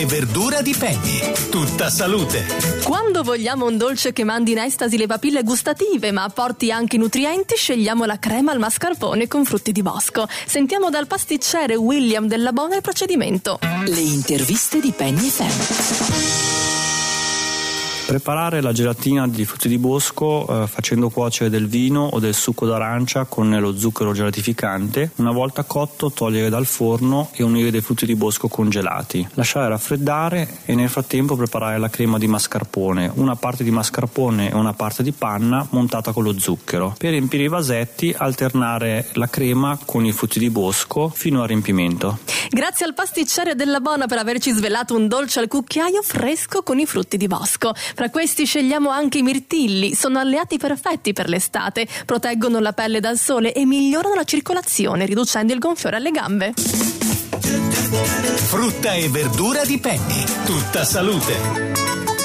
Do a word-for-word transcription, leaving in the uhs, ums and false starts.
e verdura di Penny, tutta salute. Quando vogliamo un dolce che mandi in estasi le papille gustative ma apporti anche nutrienti, scegliamo la crema al mascarpone con frutti di bosco. Sentiamo dal pasticcere William Della Bona il procedimento. Le interviste di Penny F M. Preparare la gelatina di frutti di bosco eh, facendo cuocere del vino o del succo d'arancia con lo zucchero gelatificante. Una volta cotto, togliere dal forno e unire dei frutti di bosco congelati. Lasciare raffreddare e nel frattempo preparare la crema di mascarpone, una parte di mascarpone e una parte di panna montata con lo zucchero. Per riempire i vasetti, alternare la crema con i frutti di bosco fino al riempimento. Grazie al pasticcere Della Bona per averci svelato un dolce al cucchiaio fresco con i frutti di bosco. Fra questi scegliamo anche i mirtilli, sono alleati perfetti per l'estate, proteggono la pelle dal sole e migliorano la circolazione, riducendo il gonfiore alle gambe. Frutta e verdura di Penny, tutta salute.